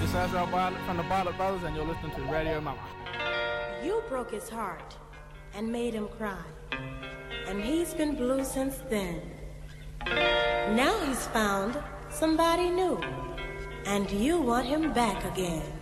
is Sazerac Bartlett from the Bartlett Brothers, and you're listening to Radio Mama. You broke his heart and made him cry, and he's been blue since then. Now he's found somebody new, and you want him back again.